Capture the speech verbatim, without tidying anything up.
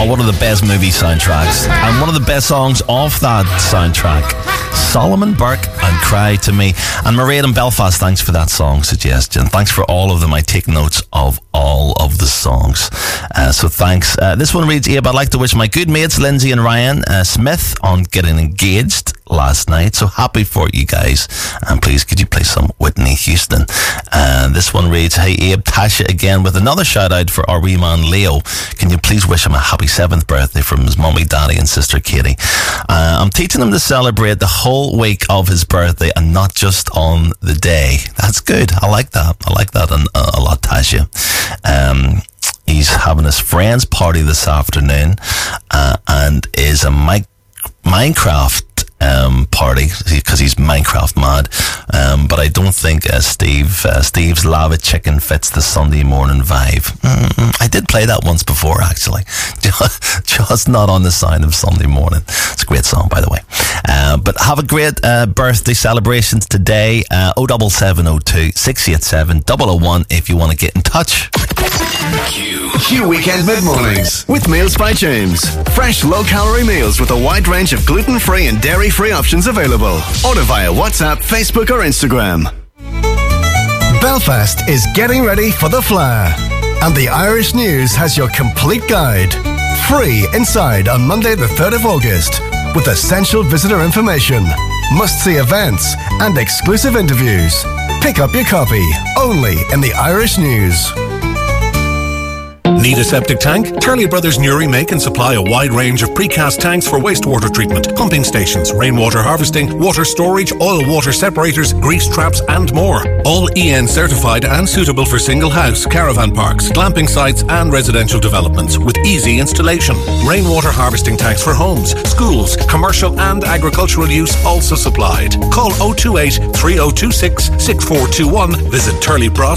one of the best movie soundtracks and one of the best songs off that soundtrack. Solomon Burke and Cry to Me. And Mairead in Belfast, thanks for that song suggestion. Thanks for all of them. I take notes of all of the songs. Uh, so thanks. Uh, this one reads, Abe, I'd like to wish my good mates Lindsay and Ryan uh, Smith on getting engaged last night. So happy for you guys. And please, could you play some Whitney Houston? And this one reads, hey Abe, Tasha again with another shout out for our wee man Leo. Can you please wish him a happy seventh birthday from his mummy, daddy and sister Katie? Uh, I'm teaching him to celebrate the whole week of his birthday and not just on the day. That's good. I like that. I like that a, a lot, Tasha. Um, he's having his friend's party this afternoon uh, and is a mi- Minecraft Um, party because he's Minecraft mad, um, but I don't think uh, Steve uh, Steve's Lava Chicken fits the Sunday morning vibe. Mm-mm. I did play that once before actually, just, just not on the sound of Sunday morning. It's a great song, by the way. Uh, but have a great uh, birthday celebrations today. uh, oh seven seven oh two, six eight seven, double oh one if you want to get in touch. Q. Q Weekend Mid-Mornings with Meals by James. Fresh low-calorie meals with a wide range of gluten-free and dairy-free options available. Order via WhatsApp, Facebook or Instagram. Belfast is getting ready for the Fleadh, and the Irish News has your complete guide. Free inside on Monday the third of August with essential visitor information, must-see events and exclusive interviews. Pick up your copy only in the Irish News. Need a septic tank? Turley Brothers Newry make and supply a wide range of precast tanks for wastewater treatment, pumping stations, rainwater harvesting, water storage, oil water separators, grease traps and more. All E N certified and suitable for single house, caravan parks, glamping sites and residential developments with easy installation. Rainwater harvesting tanks for homes, schools, commercial and agricultural use also supplied. Call oh two eight, three oh two six, six four two one. Visit Turley Bros